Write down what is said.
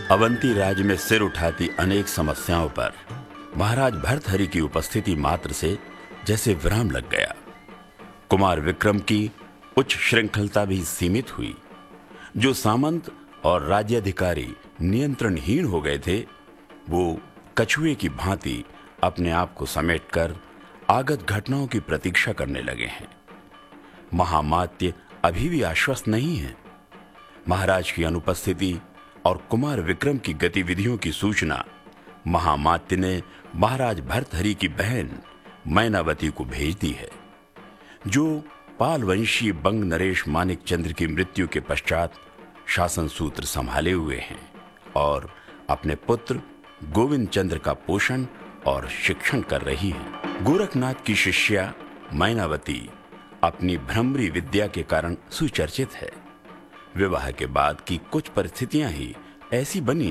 अवंती राज्य में सिर उठाती अनेक समस्याओं पर महाराज भर्तहरि की उपस्थिति मात्र से जैसे विराम लग गया। कुमार विक्रम की उच्च श्रृंखलता भी सीमित हुई। जो सामंत और राज्याधिकारी नियंत्रणहीन हो गए थे, वो कछुए की भांति अपने आप को समेटकर आगत घटनाओं की प्रतीक्षा करने लगे हैं। महामात्य अभी भी आश्वस्त नहीं है। महाराज की अनुपस्थिति और कुमार विक्रम की गतिविधियों की सूचना महामात्य ने महाराज भर्तहरि की बहन मैनावती को भेज दी है, जो पालवंशी बंग नरेश मानिक चंद्र की मृत्यु के पश्चात शासन सूत्र संभाले हुए हैं और अपने पुत्र गोविंद चंद्र का पोषण और शिक्षण कर रही है। गोरखनाथ की शिष्या मैनावती अपनी भ्रमरी विद्या के कारण सुचर्चित है। विवाह के बाद की कुछ परिस्थितियां ही ऐसी बनी